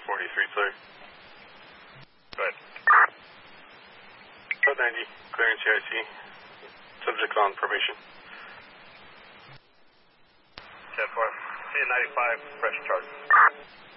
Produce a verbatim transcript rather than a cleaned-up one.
forty-three, clear. Go ahead. Code ninety, clearance C I C. Subject on probation. ten four, C ninety-five, fresh charge.